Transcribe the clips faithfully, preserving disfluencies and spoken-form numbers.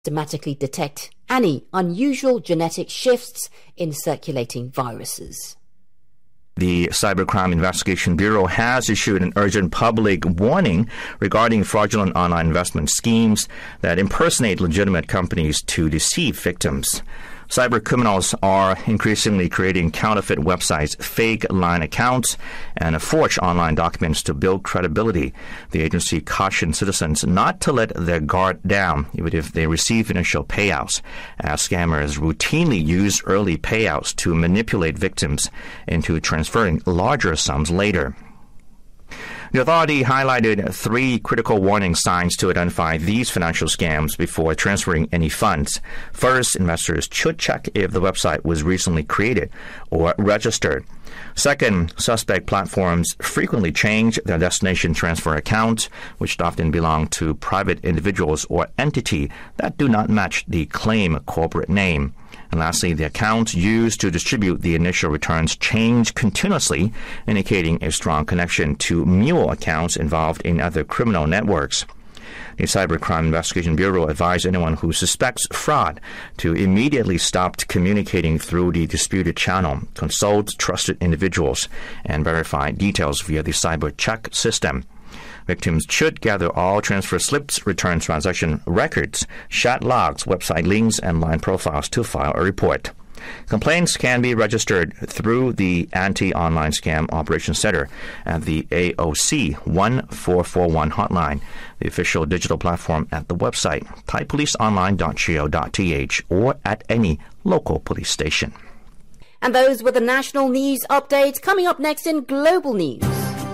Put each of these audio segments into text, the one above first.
systematically detect any unusual genetic shifts in circulating viruses. The Cybercrime Investigation Bureau has issued an urgent public warning regarding fraudulent online investment schemes that impersonate legitimate companies to deceive victims. Cyber criminals are increasingly creating counterfeit websites, fake line accounts, and forged online documents to build credibility. The agency cautioned citizens not to let their guard down, even if they receive initial payouts, as scammers routinely use early payouts to manipulate victims into transferring larger sums later. The authority highlighted three critical warning signs to identify these financial scams before transferring any funds. First, investors should check if the website was recently created or registered. Second, suspect platforms frequently change their destination transfer accounts, which often belong to private individuals or entity that do not match the claim corporate name. And lastly, the accounts used to distribute the initial returns change continuously, indicating a strong connection to mule accounts involved in other criminal networks. The Cybercrime Investigation Bureau advised anyone who suspects fraud to immediately stop communicating through the disputed channel, consult trusted individuals, and verify details via the Cyber Check system. Victims should gather all transfer slips, return transaction records, chat logs, website links, and line profiles to file a report. Complaints can be registered through the Anti-Online Scam Operations Center at the A O C one four four one hotline, the official digital platform at the website thai police online dot go dot t h, or at any local police station. And those were the national news updates. Coming up next in global news.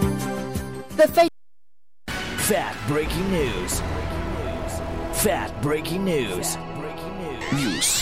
The fa- Fact breaking news. Fact breaking news. News.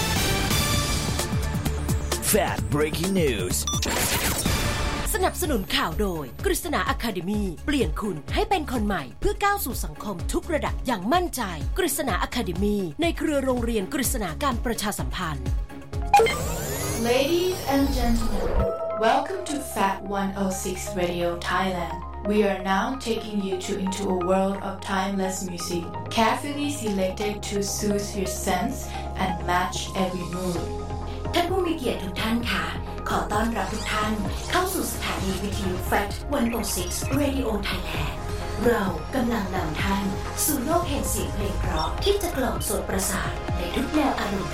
Fact breaking news. สนับสนุนข่าวโดยกฤษณา Academy เปลี่ยนคุณให้เป็นคนใหม่เพื่อก้าวสู่สังคมทุกระดับอย่างมั่นใจกฤษณา Academy ในเครือโรงเรียนกฤษณาการประชาสัมพันธ์ Ladies and gentlemen, welcome to Fat one oh six Radio Thailand. We are now taking you to into a world of timeless music, carefully selected to suit your sense and match every mood. ท่านผู้มีเกียรติทุกท่านค่ะขอต้อนรับทุกท่านเข้าสู่สถานีวิทยุ Fat หนึ่งศูนย์หก Radio Thailand เรากำลังนำท่านสู่โลกแห่งเสียงเพลงเพราะที่จะกล่อมโสตประสาทในทุกแนวอารมณ์